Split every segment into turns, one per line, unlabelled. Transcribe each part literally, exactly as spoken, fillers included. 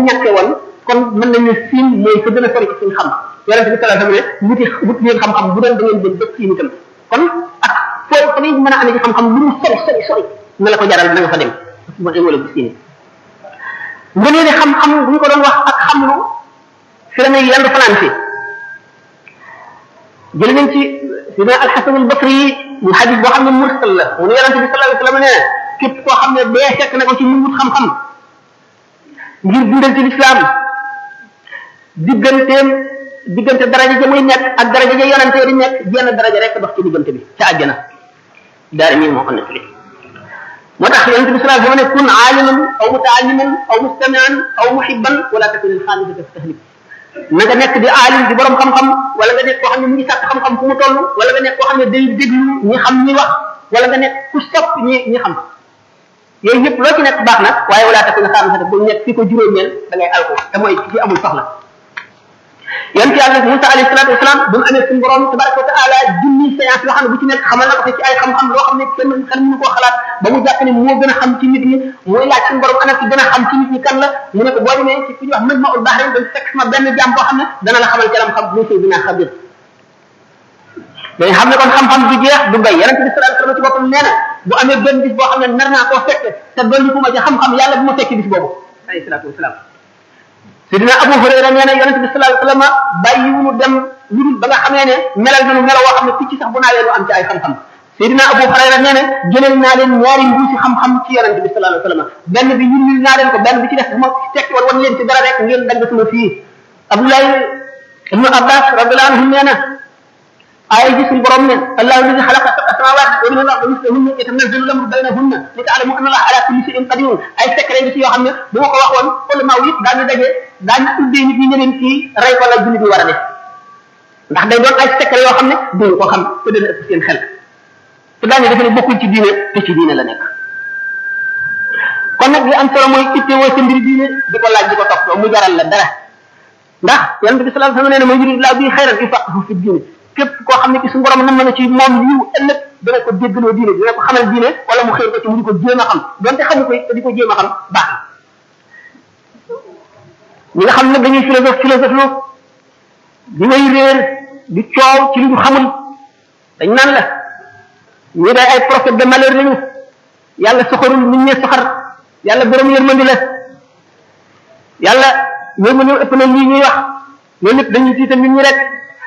ñàkkee woon kon mën nañu siin mooy fa gën a sori ci suñu xam yonente bi sallallahu alayhi wasallam ne wuti wuti leen xam-xam bu doon da ngeen jël dëkk siin itam kon ak foo fa ngay mën a amee ci xam-xam lu mu sori sori sori na la ko jaral na nga fa dem mo wala bu siin nga ne xam-xam bu ñu ko doon wax ak xam lu fi la ngay yendu fanaan fi jël nañ ci sidna al-Hasan al-Basri mu hadith boo xam ne mursal la mu ne yonente bi sallallahu alayhi wasallam ne képp koo xam ne dee fekk na ko ci mu wut xam-xam ngir dundal ci lislaam digganteem diggante daraja ja muy nekk ak daraja ja yonante di nekk jenn daraja rek dox ci diggante bi ca àjjana daara mi moo ko nettali moo tax yonente bi sallallahu alayhi wasallam ne kun aaliman aw mutaalliman aw mustami'an aw muhibban wala takun al-xaamisata tahlik na nga nekk di aalim di borom xam-xam wala nga nekk koo xam ne mu ngi sàkk xam-xam fu mu toll wala nga nekk koo xam ne day déglu ñi xam ñi wax wala nga nekk ku sopp ñi ñi xam yooyu yëpp loo ci nekk baax na waaye wala takk na xaamisata bu nekk fi ko juróomeel da ngay alko te mooy ci amul soxla yonent yàlla Musa alayhi salaatu wasalaam bu mu amee suñu borom tabaraka wa taala junni séance yoo xam ne bu ci nekk xamal na ko ci ay xam-xam loo xam ne kenn xel mënu koo xalaat ba mu jàpp ne moo gën a xam ci nit ñi mooy laaj suñu borom ana ci gën a xam ci nit ñi kan la mu ne ko boo demee ci ku ñuy wax Majma'ul Bahrayn dañ fekk sama benn jaam boo xam ne dana la xamal ci lam xam bu sëy dinaa xabir dañ xam ne kon xam-xam du jeex du bay yonent bi sallallahu alayhi wasallam ci boppam nee na bu amee benn bis boo xam ne nar naa koo fekk te dolli ku ma ci xam-xam yàlla bu ma fekk bis boobu alayhi salaatu wasalaam Sidina Abu Hurayra nee na yonent bi sallallahu alayhi wasallam bàyyiwunu dem lu dul ba nga xamee ne melal nañu melo woo xam ne picc sax bu naawee lu am ci ay xam-xam Sidina Abu Hurayra nee na jëlal naa leen ñaari mbuusi xam-xam ci yonent bi sallallahu alayhi wasallam benn bi yulil naa leen ko benn bi ci def bu ma tekki woon wan leen ci dara rek ngeen dagg sama fii Abdullah ibnu Abbas radiyallahu anhu nee na aaya ji suñu borom ne allahu alladi xalaqa sab'a samawati wa min al-ardi mislahunna yatanazzalu al-amru baynahunna li ta'lamu anna allaha ala kulli shay'in qadir ay secret yi ci yoo xam ne bu ma ko waxoon ulama yi daañu daje daañu ubbee nit ñi ne leen kii rey ko la jullit yi war a def ndax day doon ay secret yoo xam ne duñu ko xam te dana ëpp seen xel te daañu defe ne bokkul ci diine te ci diine la nekk kon nag li am solo mooy ittewoo sa mbiri diine di ko laaj di ko topp mu jaral la dara ndax yonent bi sallallahu alayhi wasallam nee na man yuridillahu bihi khayran yufaqihu fi diine képp koo xam ne ci suñu borom nam na ci moom yiw ëllëg dana ko déggaloo diine dina ko xamal diine wala mu xëy ko ci mu di ko jéem a xam donte xamu ko te di ko jéem a xam baax na ñi nga xam ne dañuy philosophe philosophe lu di ngay réer di coow ci li ñu xamul dañ naan la ñi day ay prophète de malheur lañu yàlla soxorul nit ñee soxar yàlla borom yërmandi la yàlla yërmandi ëpp na lii ñuy wax loolu lépp dañuy tiital nit ñi rek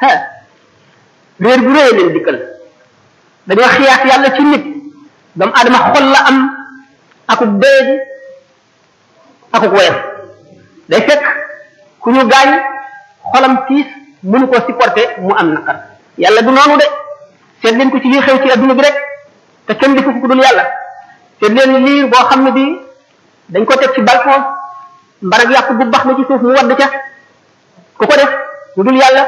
réer bu réy leen dikkal dañoo xiyaas yàlla ci nit doomu aadama xol la am akuk déegi akuk woyam day fekk ku ñu gaañ xolam tiis mënu koo supporter mu am naqar yàlla du noonu de seet leen ko ci lii xew ci adduna bi rek te kenn defu ko dul yàlla seet leen lii boo xam ne bi dañ ko teg ci balcon mbarag yàpp bu bax na ci suuf mu wadd ca ku ko def lu dul yàlla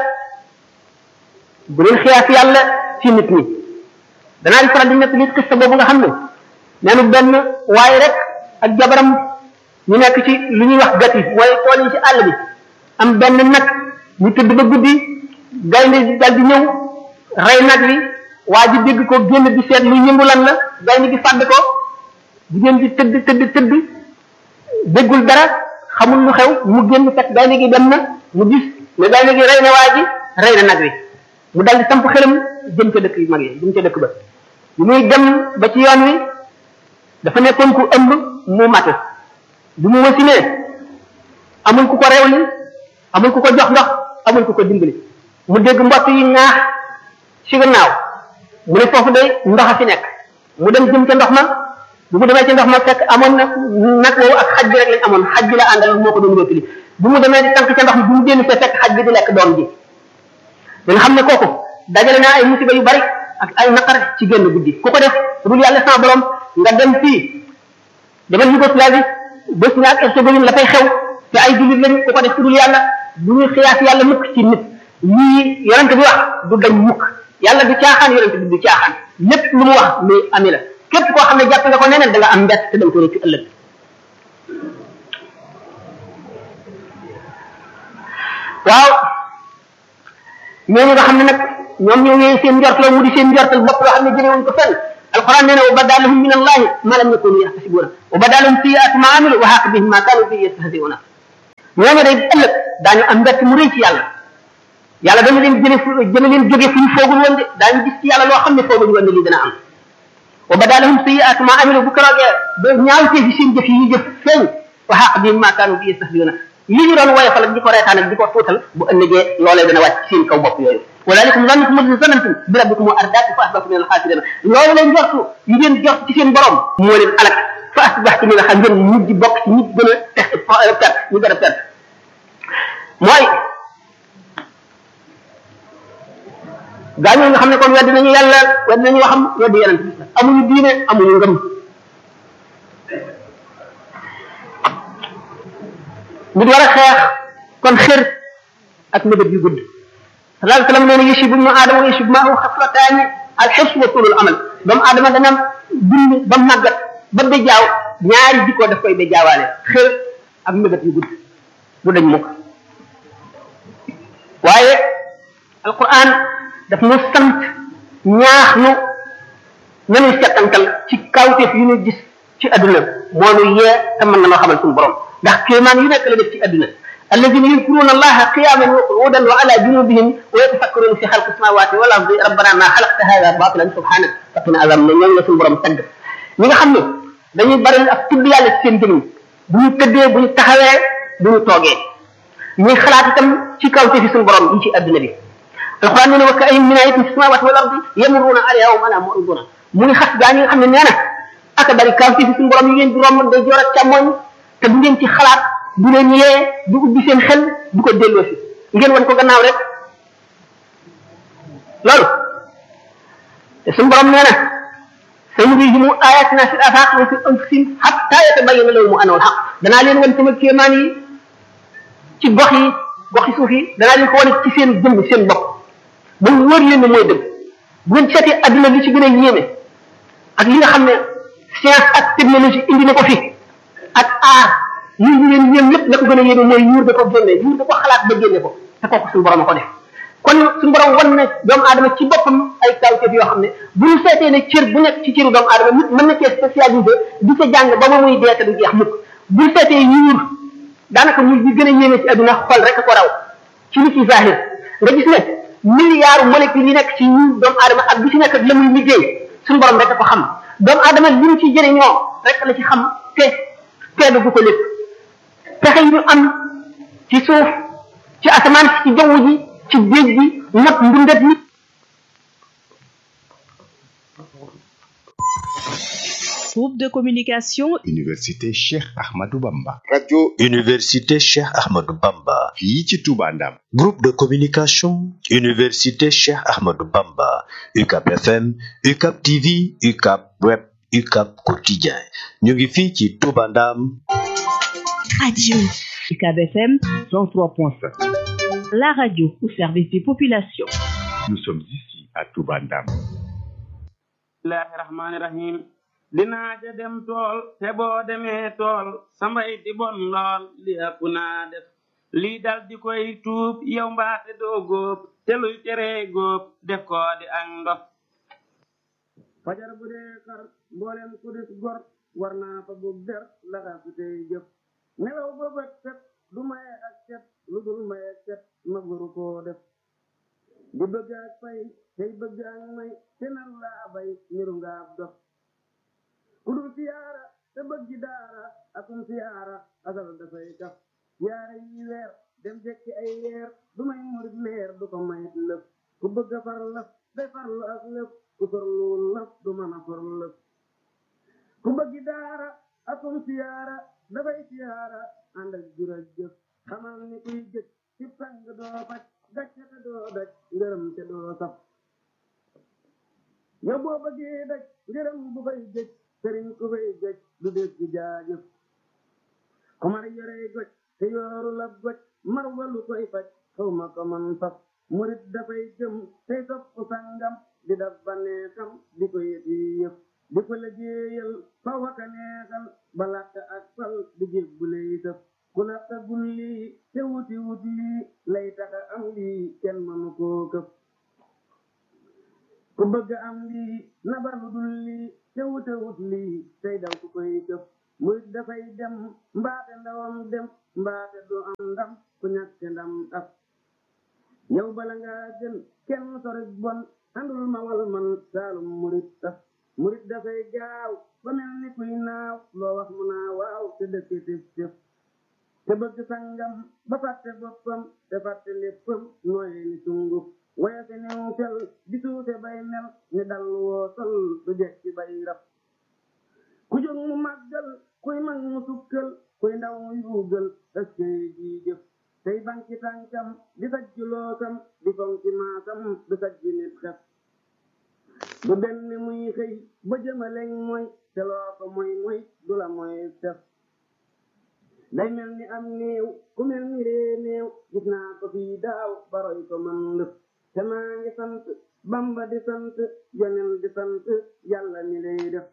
bu leen xiyaas yàlla ci nit ñi danaa di faral di nekk nit xista boobu nga xam ne neenu benn waaye rek ak jabaram ñu nekk ci lu ñuy wax gati mooy tool yi ci àll bi am benn nag ñu tëdd ba guddi gaynde dal di ñëw rey nag wi waa ji dégg ko génn di seet lu yëngu lan la gaynde gi fàdd ko jigéen di tëdd tëdd tëdd déggul dara xamul lu xew mu génn fekk gaynde gi dem na mu gis ne gaynde gi rey na waa ji rey na nag wi mu dal di samp xelam jëm ca dëkk yu mag yi jëm ca dëkk ba bi muy dem ba ci yoon wi dafa nekkoon ku ëmb mu matu bu mu wasinee amul ku ko rewli amul ku ko jox ndox amul ku ko dimbali mu dégg mbott yi ñaax ci gannaaw mu ne foofu day ndox a fi nekk mu dem jëm ca ndox ma bu mu demee ci ndox ma fekk amoon na nag woowu ak xaj bi rek lañ amoon xaj bi la àndal moo ko doon wéttali bu mu demee di tànk ca ndox mi bu mu génn fee fekk xaj bi di lekk doom ji da nga xam ne kooku dajale naa ay musiba yu bari ak ay naqar ci génn guddi ku ko def dul yàlla sama borom nga dem fii demal Yougoslavie Bosnie ak Herzégovine la fay xew te ay jullit lañu ku ko def dul yàlla du ñuy xiyaas yàlla mukk ci nit lii yonent bi wax du dañ mukk yàlla du caaxaan yonent bi du caaxaan lépp lu mu wax luy ami la képp koo xam ne jàpp nga ko neneen da nga am mbett te da nga ko rëccu ëllëg waaw ñooñu nga xam ne nag ñoom ñoo ñëwee seen njortal mu di seen njortal bopp loo xam ne jëlee wuñ ko fenn alquran nee na wa badalahum min allahi ma lam yakunu yahtasibuna wa badalahum sayyi'atu ma amilu wa haqa bihim ma kanu bihi yastahzi'una ñooñu day ëllëg daañu am mbett mu rëy ci yàlla yàlla dana leen jële fu dana leen jóge fu ñu foogul woon de daañu gis ci yàlla loo xam ne fooguñu woon ne lii dana am wa bada lahum sayyi'atu ma amilu bu keroogee ba ñaawtee ci seen jëf yi ñu jëf feeñ wa haqa bihim ma kaanu bihi yastahzi'una li ñu doon woyofal ak di ko reetaan ak di ko tuutal bu ëllëgee loolee dana wàcc seen kaw bopp yooyu walaalikum zannukum allazii zannantum bi rabbikum ardaakum fa asbahtum min al-xaasiriin loolu leen jortu yi ngeen jort ci seen borom moo leen alak fa asbahtum min al-xaasiriin ngeen mujj bokk ci ñi gën a perte ñu gën a perte mooy gaañoo nga xam ne kon weddi nañu yàlla weddi nañu waxam weddi yonent bi amuñu diine amuñu ngëm nit war a xeex kon xër ak mébét yu gudd sallallahu alayhi wa sallam nee na yushibu ibnu aadama wa yushibu maahu xaslataani alxirsu wa tuulul amal doomu aadama dana dund ba màggat ba bejaaw ñaari jikko daf koy bejaawaale xër ak mébét yu gudd du dañ mukk waaye alquran daf nu sant ñaax nu nañu settantal ci kawteef yu ñu gis ci adduna moo nu yee te mën na noo xamal suñu borom ndax kéemaan yu nekk la def ci adduna alladina yadkuruna allaha qiyaman wa qu'udan wa ala junubihim wa yatafakkaruna fi xalqi samawati wal ardi rabbana ma xalaqta hada batilan subhanak faqina azab na ñooñu la suñu borom tagg ñi nga xam ne dañuy bari ak tudd yàlla ci seen jëmiñ bu ñu tëddee bu ñu taxawee bu ñu toogee ñuy xalaat itam ci kawteefi suñu borom yi ci adduna bi alquran nee na wa ka'ayyin min ayatin fi samawati wal ardi yamurruna alayha wa hum anha mu'ridun mu ngi xas gaa ñi nga xam ne nee na aka bari kawteefi suñu borom yi ngeen di romb day joor ak càmmoñ te du ngeen ci xalaat du leen yee du ubbi seen xel du ko delloo si ngeen wan ko gannaaw rek loolu te suñu borom nee na sanurihim ayatina fil afaq wa fi anfusihim hatta yatabayyana lahum annahu al-haqq danaa leen wan sama kéemaan yi ci gox yi gox yi suuf yi danaa leen ko wane ci seen jëmm seen bopp ba mu wóor leen ne mooy dëgg bu ngeen seetee adduna li ci gën a yéeme ak li nga xam ne science ak technologie indi na ko fi ak aar li ñu leen yéem lépp la ko gën a yéeme mooy yuur da ko génne yuur da ko xalaat ba génne ko te kooku suñu borom a ko def kon suñu borom wan na doomu aadama ci boppam ay kawteef yoo xam ne bu ñu seetee ne cër bu nekk ci cëru doomu aadama nit mën na cee spécialisé di ca jàng ba ma muy dee te du jeex mukk bu ñu seetee yuur daanaka muy bi gën a yéeme ci adduna xol rek ko raw ci nit yi zahir nga gis ne milliards molécules yi nekk ci ñu doomu aadama ak bi ci nekk la muy liggéey suñu borom rek a ko xam doomu aadama li mu ci jëriñoo rek la ci xam te teelu gu ko lépp pexe yi ñu am ci suuf ci asamaan ci jaww ji ci géej gi not mbindat nit
groupe de communication
Université Cheikh Ahmadou Bamba
radio
Université Cheikh Ahmadou Bamba
fii ci Touba Ndam
groupe de communication Université Cheikh Ahmadou Bamba U C A B F M U C A B T V U C A B Web U C A B Quotidien ñu ngi fii ci Touba Ndam
radio U C A B F M
cent trois point sept
la radio au service des populations.
Nous sommes ici à Touba Ndam.
Bismillahir Rahmanir Rahim. Dinaa ja dem tool te boo demee tool sambay di bon lool li ëpp naa def lii dal di koy tuub yow mbaate doo góob te luy teree góob def ko di ak ndox fajar bu dee xar mboolem ku dis gor war naa fa bug der laxasu tey jëf nelaw ba bët set du maye ak set lu dul maye set ma guru koo def di bëgg ak fay tey bëgg ak may te nan laa bay niru nga ab dox kudul siyaara te bëgg ji daara akum siyaara asal dafay tax siyaara yi weer dem jekki ay weer du may murit leer du ko mayit lëf ku bëgg a far lëf day farlu ak lëf ku farluwul lëf du mën a far lëf ku bëgg ji daara akum siyaara dafay siyaara ànd ak jura jëf xamal ni kuy jëf ci sang doo faj gàcce te doo daj ngërëm te doo saf yow boo bëggee daj ngërëm bu fay jëj sëriñ ku fay gëj du des ci jaajëf ku mar yorey goj te yooru la goj mar walu koy faj xaw ma ko man faf murit dafay jëm tey sopp sangam di daf baneexam di ko yët yi yëf di ko liggéeyal fa waka neexal ba làkk ak fal di jëf bu lay sëf ku làkkagul lii te wuti wut lii lay taxa am lii kenn mënu koo këf ku bëgg am lii nabar lu dul lii te wute wut lii tey daw ku koy këf murit dafay dem mbaate ndawam dem mbaate du am ndam ku ñàkk ndam af yow bala nga gën kenn sorit bon andul ma wal man saalum murit taf murit dafay gaaw ba mel ni kuy naaw loo wax mu naa waaw te dëkk tëf tëf te bëgg sangam ba fàtte boppam te fàtte léppam nooye ni sunguf wayate niw fel di suute bay mel ni dal woo sol du jekki bay rab ku jóg mu màggal kuy mag mu sukkal kuy ndaw mu yuugal ëskey ji jëf tey banki tànkam di sajju loosam di fonki maasam du sajju nit xef du benn muy xëy ba jëmaleñ mooy te loo ko mooy mooy du la mooy tef day mel ni am néew ku mel ni ree néew gis naa ko fii daaw baroy ko man lëf te maa ngi sant bamba di sant yonel di sant yàlla mi lay def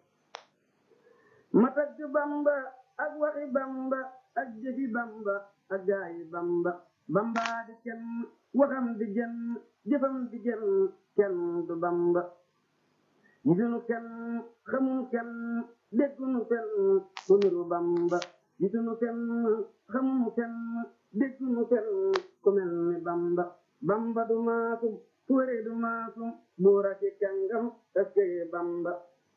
ma tagg bamba ak waxi bamba ak jëfi bamba ak gaayi bamba bamba di kenn waxam di jenn jëfam di jenn kenn du bamba gisunu kenn xamunu kenn déggunu kenn ku niru bamba gisunu kenn xamunu kenn déggunu kenn ku mel ni bamba bamba du maasum tuure du maasum buura ki kàngam ëskee bamba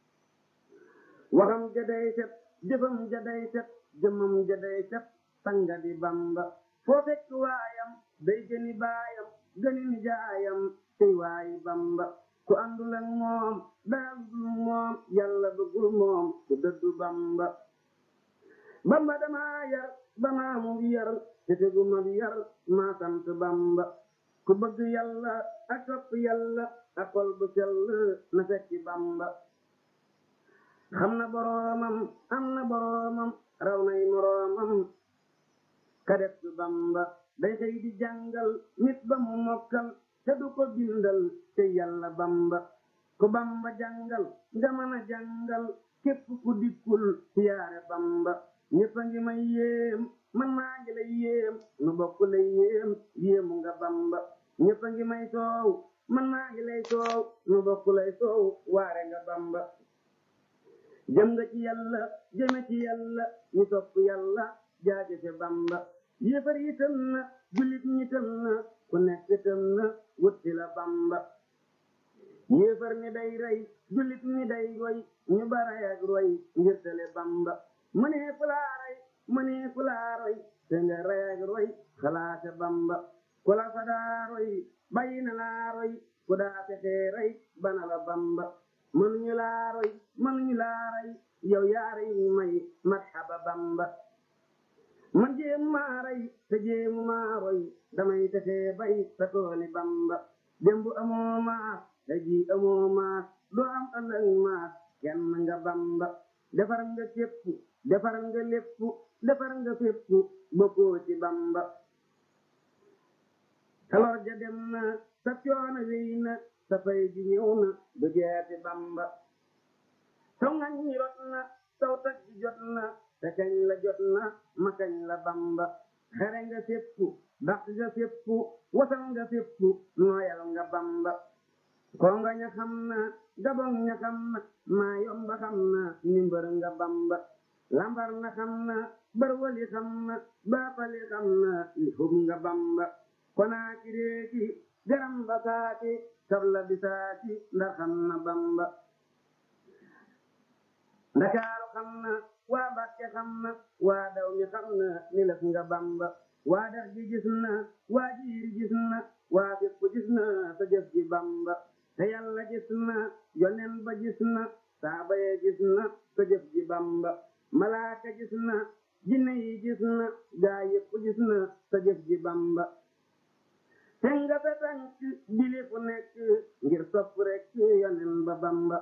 waxam jaday set jëfam jaday set jëmam jaday set sanga di bamba foo fekk waayam day gëni baayam gëni nijaayam tey waayi bamba ku àndul ak moom daal dul moom yàlla bëggul moom ku dëddu bamba bamba dama yar bama mu yar te teguma bi yar maa sant bamba ku bëgg yàlla ak topp yàlla ak xol bu sell na fekki bamba xam na boroomam am na boroomam raw nay moroomam kadet bamba day xëy di jàngal nit ba mu mokkal te du ko bindal te yàlla bamba ku bamba jàngal nga mën a jàngal képp ku dikkul siyaare bamba ñëpp a ngi may yéem man maa ngi lay yéem nu bokk lay yéem yéemu nga bamba ñëpp a ngi may soow man maa ngi lay soow nu bokk lay soow waare nga bamba jëm nga ci yàlla jëme ci yàlla ñu topp yàlla jaajëfe bamba yéefar yi tëm na jullit ñi tëm na ku nekk tëm na wutti la bamba yéefar ni day rey jullit ni day roy ñu baray ak roy ngir tele bamba mënee fu laa rey mënee fu laa roy te nga rey ak roy xalaate bamba ku la fa daa roy bàyyi na laa roy ku daa fexee rey bana la bamba mënuñu laa roy mënuñu laa rey yow yaare yi may marhaba bamba man jéem maa rey te jéemu maa roy damay fexee bay sa tooni bamba démb amoo maas te ji amoo maas doo am ëllëg maas kenn nga bamba defar nga képp defar nga lépp defar nga fépp bokkoo ci bamba alors ja dem na sa coono wéy na sa fay ji ñëw na du jeeti bamba saw ngañ ñi rot na saw tag ji jot na te kañ la jot na ma kañ la bamba xere nga fépp daq nga fépp wasal nga fépp nooyal nga bamba konga ña xam na gabong ña xam na maa yomba xam na ni mbër nga bamba lambar na xam na barwali xam na baapali xam na ni hub nga bamba konaa ki réeki garam ba saati tabla bi saati ndax xam na bamba ndakaaru xam na waa Mbàkke xam na waa daw mi xam na ni lëf nga bamba waa dex gi gis na waa jiiri gis na waa fépp gis na sa jëf ji bamba te yàlla gis na yonen ba gis na saaba ye gis na sa jëf ji bamba malaaka gis na jinne yi gis na gaa yëpp gis na sa jëf ji bamba te nga sa tànk bili fu nekk ngir sopp rek yonen ba bamba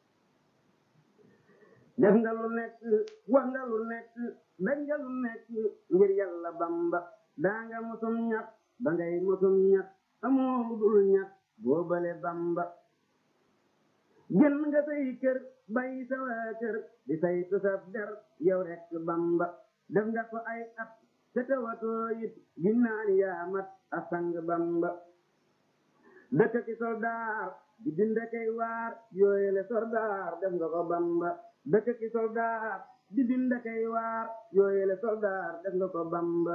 def nga lu nekk wax nga lu nekk daj nga lu nekk ngir yàlla bamba daa nga mosum ñax ba ngay mosum ñax amoo lu dul ñax boobale bamba gën nga say kër bay sa waa kër di say tusaf der yow rek bamba def nga ko ay at te tawatoo it ginnaan yaa mat a sang bamba dëkk ki soldaar di dinde kay waar yooyele soldaar def nga ko bamba dëkk ki soldaar di bind kay waar yooyele soldaar def nga ko Bamba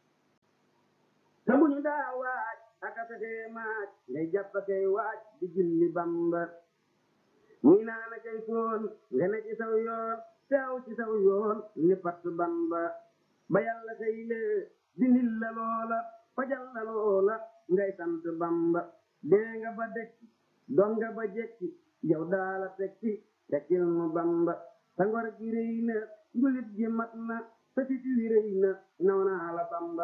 te bu ñu daa waaj aka fexee maaj ngay jàpp kay waaj di julli Bamba ñii naa na kay foon nga ne ci saw yoon teew ci saw yoon ni fatt Bamba ba yàlla kay lee dindil la loola fajal la loola ngay sant Bamba dee nga ba dekki doon nga ba jekki yow daala tekki tekkil mu Bamba sa ngor gi rëy na njulit gi mat na sa fit wi rëy na naw naa la Bamba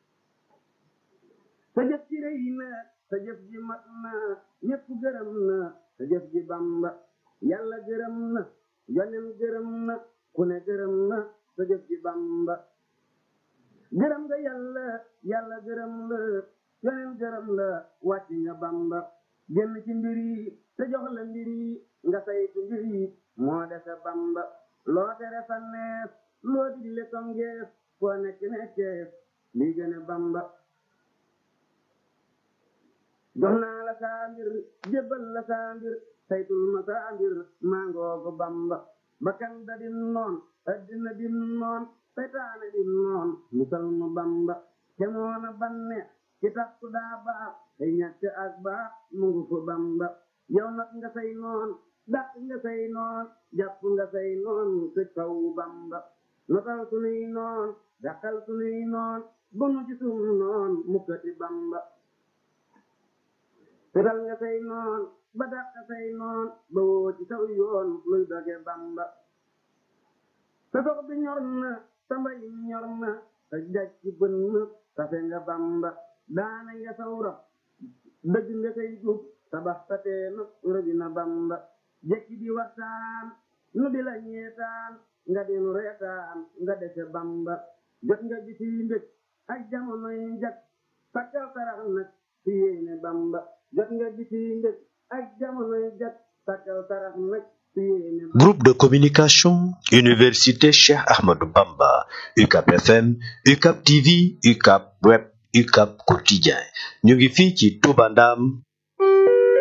sa jëf ji rëy na sa jëf ji mat na ñépp gërëm na sa jëf ji Bamba yàlla gërëm na yonen gërëm na ku ne gërëm na sa jëf ji Bamba gërëm nga yàlla yàlla gërëm la yonen gërëm la wàcc nga Bamba génn ci mbir yi te jox la mbir yi nga saytu mbir yi moo defe Bamba loo tere fa neef loo digle kom ngeef foo nekk nekkeef lii gëne Bamba jox naa la saa mbir jébbal la saa mbir saytul ma saa mbir mangoogu Bamba bakkan da dim noon addina dim noon saytaane dim noon musal mu Bamba te moona banne ci tax ku daa baax ay ñàkk ak baax mu ngu ko Bamba yow nag nga say noon dàq nga say noon jàpp nga say noon ci kaw Bamba notal sunuy noon dàqal sunuy noon bunu ci sum noon mukkati Bamba teral nga say noon ba dàq say noon ba woo ci saw yoon luy doge Bamba sa sox bi ñor na sa mbay mi ñor na sa jaj ci bën na safe nga Bamba daane nga saw rab dëgg nga say jub tabax tatee nag rëbi na Bamba jekki di waxtaan nu di la ñeetaan nga di nu reetaan nga defe Bamba jot nga bisi mbég ak jamonoy njak sakkal sarax nag si yéene Bamba jot nga bisi mbég ak jamonoy njak sakkal sarax nag si yéene Bamba.
Groupe de communication Université Cheikh Ahmadou Bamba U C A B F M U C A B T V U C A B Web U C A B Quotidien ñu ngi fii ci Touba Ndam